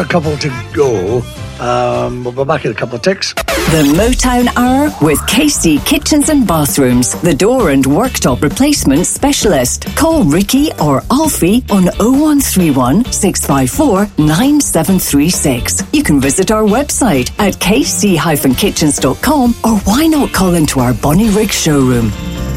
A couple to go. We'll be back in a couple of ticks. The Motown Hour with KC Kitchens and Bathrooms, the door and worktop replacement specialist. Call Ricky or Alfie on 0131 654 9736. You can visit our website at kc-kitchens.com, or why not call into our Bonnie Rigg showroom.